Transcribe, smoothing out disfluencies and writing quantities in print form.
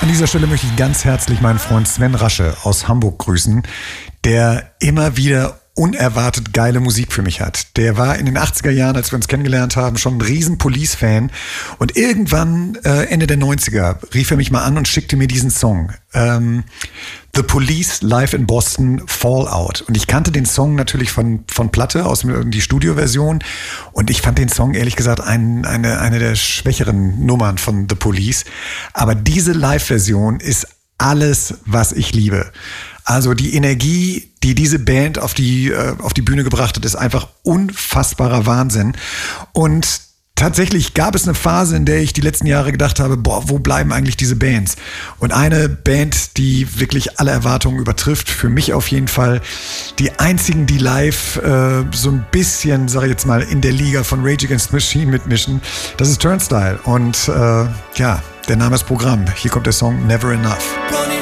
An dieser Stelle möchte ich ganz herzlich meinen Freund Sven Rasche aus Hamburg grüßen, der immer wieder unerwartet geile Musik für mich hat. Der war in den 80er Jahren, als wir uns kennengelernt haben, schon ein riesen Police-Fan. Und irgendwann, Ende der 90er, rief er mich mal an und schickte mir diesen Song. The Police live in Boston, Fallout. Und ich kannte den Song natürlich von Platte, aus die Studioversion. Und ich fand den Song, ehrlich gesagt, eine der schwächeren Nummern von The Police. Aber diese Live-Version ist alles, was ich liebe. Also die Energie, die diese Band auf die Bühne gebracht hat, ist einfach unfassbarer Wahnsinn. Und tatsächlich gab es eine Phase, in der ich die letzten Jahre gedacht habe, wo bleiben eigentlich diese Bands? Und eine Band, die wirklich alle Erwartungen übertrifft, für mich auf jeden Fall die einzigen, die live so ein bisschen, sage ich jetzt mal, in der Liga von Rage Against the Machine mitmischen, das ist Turnstile. Und der Name ist Programm. Hier kommt der Song Never Enough.